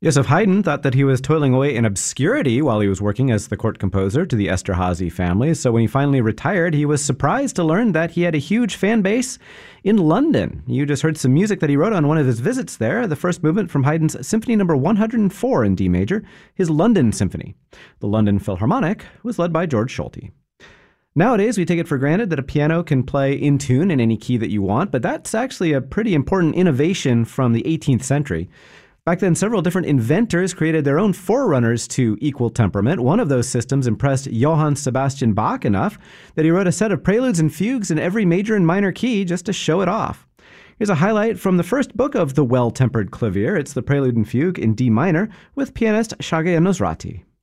Joseph Haydn thought that he was toiling away in obscurity while he was working as the court composer to the Esterhazy family, so when he finally retired, he was surprised to learn that he had a huge fan base in London. You just heard some music that he wrote on one of his visits there, the first movement from Haydn's Symphony No. 104 in D major, his London Symphony. The London Philharmonic was led by George Solti. Nowadays, we take it for granted that a piano can play in tune in any key that you want, but that's actually a pretty important innovation from the 18th century. Back then, several different inventors created their own forerunners to equal temperament. One of those systems impressed Johann Sebastian Bach enough that he wrote a set of preludes and fugues in every major and minor key just to show it off. Here's a highlight from the first book of the Well-Tempered Clavier. It's the Prelude and Fugue in D minor with pianist Shage Nosrati.